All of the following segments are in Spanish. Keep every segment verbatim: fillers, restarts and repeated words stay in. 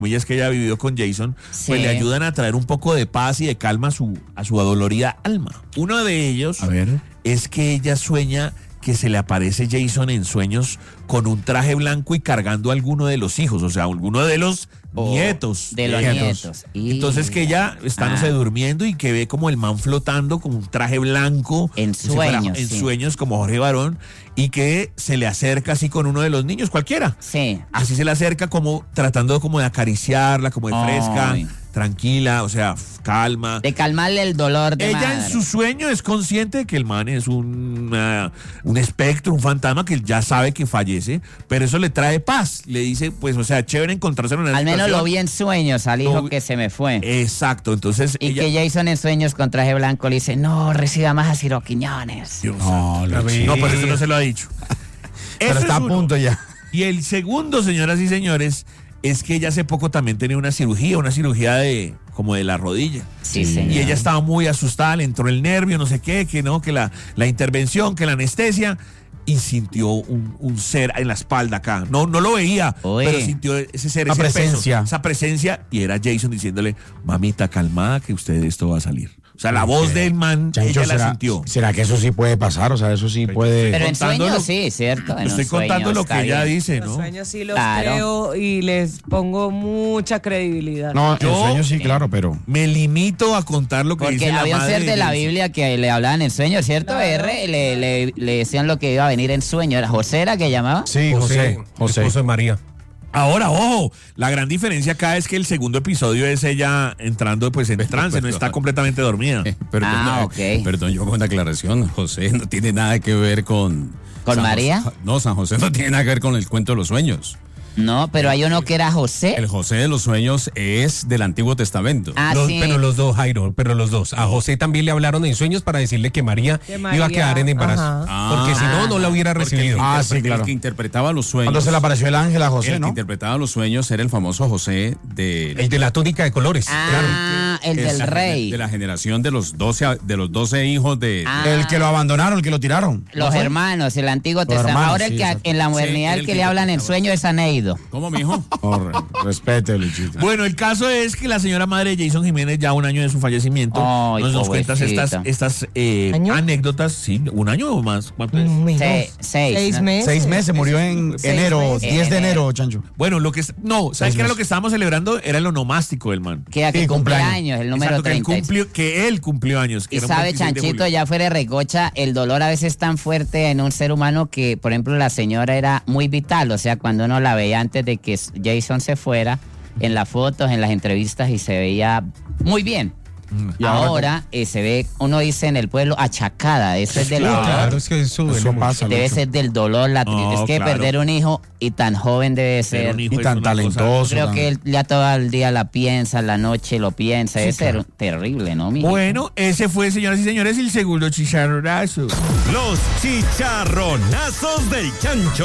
es que ella vivió con Jason, Sí. pues le ayudan a traer un poco de paz y de calma a su, a su adolorida alma. Uno de ellos A ver. es que ella sueña que se le aparece Jason en sueños con un traje blanco y cargando a alguno de los hijos, o sea, alguno de los O nietos. De los ella. nietos. Y- Entonces que ella está, no sé, Ah. durmiendo y que ve como el man flotando con un traje blanco. En como si fuera- sueños, En sí. sueños como Jorge Barón y que se le acerca así con uno de los niños, cualquiera. Sí. Así se le acerca como tratando como de acariciarla, como de fresca, Ay. tranquila, o sea, f- calma. De calmarle el dolor de Ella madre. en su sueño es consciente de que el man es un, uh, un espectro, un fantasma que ya sabe que fallece, pero eso le trae paz. Le dice, pues, o sea, chévere encontrarse en una Al menos situación. lo vi en sueños al Lo hijo vi- que se me fue. Exacto, entonces Y ella... que Jason en sueños con traje blanco le dice, no, reciba más a Ciro Quiñones. Dios No, santo. lo vi. No, pues eso no se lo ha dicho. Pero Eso está a es uno. punto ya. Y el segundo, señoras y señores, es que ella hace poco también tenía una cirugía, una cirugía de como de la rodilla. Sí, señor. Y ella estaba muy asustada, le entró el nervio, no sé qué, que no, que la, la intervención, que la anestesia, y sintió un, un ser en la espalda acá. No, no lo veía, Uy. pero sintió ese ser, Una ese peso, presencia. esa presencia, y era Jason diciéndole, mamita, calmada, que usted de esto va a salir. O sea, la voz del man, Chancho, ella la ¿será, sintió. ¿será que eso sí puede pasar? O sea, eso sí puede... Pero en contando sueños lo- sí, ¿cierto? En Estoy un sueño contando lo está que ella bien. dice, Los ¿no? sueños sí los Claro. creo y les pongo mucha credibilidad. No, Yo- en sueños sí, claro, pero... Me limito a contar lo que Porque dice la había un madre ser de la Jason. Biblia que le hablaban en sueños, ¿cierto? Claro. R, le, le, le decían lo que iba a venir en sueño. ¿Era José era que llamaba? Sí, José. José. Esposo de María. Ahora, ojo, la gran diferencia acá es que el segundo episodio es ella entrando pues en trance, no pero- está completamente dormida. Eh, Perdón, Ah, eh, ok. perdón, yo con una aclaración. José no tiene nada que ver con... ¿Con San María? José- no, San José no tiene nada que ver con el cuento de los sueños. No, pero hay uno que era José. El José de los sueños es del Antiguo Testamento. Ah, Los- sí. Pero los dos, Jairo, pero los dos. A José también le hablaron en sueños para decirle que María, Que María, iba a quedar en embarazo. ajá. Porque si no, no la hubiera Porque recibido. El, que Ah, interpre- sí, claro. el que interpretaba los sueños. Cuando se le apareció el ángel a José, el ¿no? que interpretaba los sueños era el famoso José de... El de la túnica de colores. Ah, el que es del la- rey. De la generación de los doce, a- de los doce hijos de... Ah. El que lo abandonaron, el que lo tiraron. Los ¿No fue? hermanos, el Antiguo Testamento. hermanos, Ahora el sí, que exacto. en la modernidad Sí, el que el le que hablan en interpretaba. sueño es Aneido. ¿Cómo, mijo? Corre, respete, Luchito. Bueno, el caso es que la señora madre de Jason Jiménez, ya un año de su fallecimiento, Ay, nos, nos cuenta pobrecita. estas, estas eh, ¿Año? anécdotas, sí, un año o más. ¿Cuánto es? Menos. Se- seis, Seis ¿no? meses. Seis meses, murió en Seis enero, meses. diez de enero, Chancho. Bueno, lo que es, no, ¿sabes Seis qué era lo meses. que estábamos celebrando? Era el onomástico del man. Que, a que Sí, cumple cumpleaños. años, el número Exacto, que él treinta. cumplió, que él cumplió años. que Y era un sabe, veintiséis de Chanchito, julio. ya fuera de recocha, el dolor a veces es tan fuerte en un ser humano que, por ejemplo, la señora era muy vital. O sea, cuando uno la veía antes de que Jason se fuera, en las fotos, en las entrevistas, y se veía muy bien. Y ahora Ahora eh, se ve, uno dice en el pueblo, achacada. Eso es del Sí, dolor. claro, es que eso, Eso duele mucho. pasa, Debe Lucho. ser del dolor, la tri- No, es que claro. perder un hijo y tan joven debe Ser ser. un hijo Y es tan una cosa- talentoso. Creo tan- que él ya todo el día la piensa, en la noche lo piensa. Debe ser claro. terrible, ¿no, mijo? Bueno, ese fue, señoras y señores, el segundo chicharronazo. Los chicharronazos del Chancho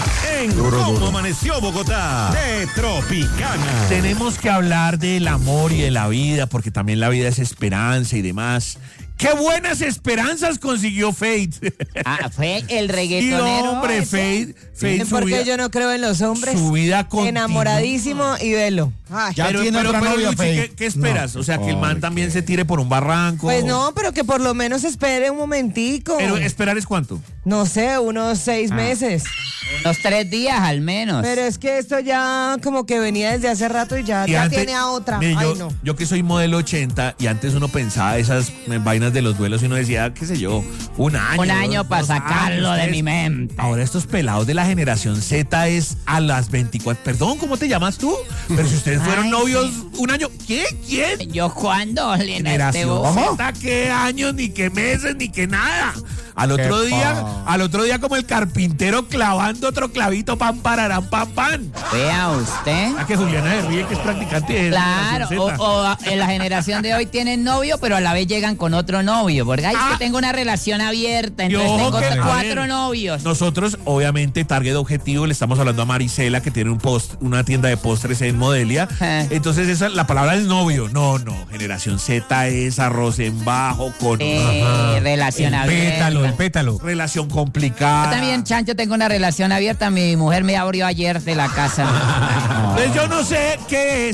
en Duro, Cómo duro. Amaneció Bogotá de Tropicana. Tenemos que hablar del amor y de la vida, porque también la vida es esperanza y demás. ¡Qué buenas esperanzas consiguió Fate! Ah, fue el Sí, reggaetonero. hombre, ese. Fate, Fate su Porque vida, yo no creo en los hombres. su vida continua. Enamoradísimo y velo. Ay. Ya tiene otra novia, Luchi, Fate. ¿qué, qué esperas? No. O sea, que el man Ay, también qué- se tire por un barranco. Pues no, pero que por lo menos espere un momentico. Pero esperar es cuánto. No sé, unos seis Ah. meses. Unos tres días al menos. Pero es que esto ya como que venía desde hace rato y ya, Y ya antes- tiene a otra. mire, Ay, yo, no. yo que soy modelo ochenta y antes uno pensaba esas eh, vainas de los duelos y uno decía, qué sé yo, un año. Un año dos- para dos sacarlo años, de tres. mi mente. Ahora estos pelados de la generación Z es a las veinticuatro. Perdón, ¿cómo te llamas tú? Pero si ustedes fueron Ay, novios sí. un año. ¿Qué? ¿Quién? ¿Yo cuándo? Lina, este Generación vos? Z, qué años, ni qué meses, ni qué nada. Al otro Qué día, pa- al otro día como el carpintero clavando otro clavito, pam, pararán, pam, pam. Vea usted. A que Juliana se ríe, que es practicante de Claro, generación o, Z. o a- en la generación de hoy tienen novio, pero a la vez llegan con otro novio. Porque ay, es Ah. que tengo una relación abierta, Y entonces ojo tengo que, a cuatro ver, novios. Nosotros, obviamente, target objetivo, le estamos hablando a Marisela, que tiene un post, una tienda de postres en Modelia. Eh. Entonces, esa, la palabra es novio. No, no. Generación Z es arroz en bajo con. Eh, relación El abierta. pétalo del pétalo. Relación complicada. Yo también, Chancho, tengo una relación abierta. Mi mujer me abrió ayer de la casa. Pues yo no sé qué es.